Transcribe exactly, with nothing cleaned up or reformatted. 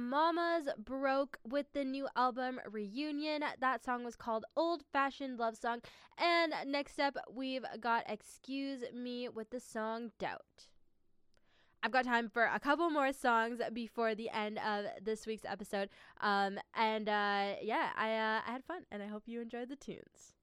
Mamas broke with the new album Reunion. That song was called Old Fashioned Love Song. And next up, we've got Excuse Me with the song Doubt. I've got time for a couple more songs before the end of this week's episode. Um, and uh, yeah, I, uh, I had fun, and I hope you enjoyed the tunes.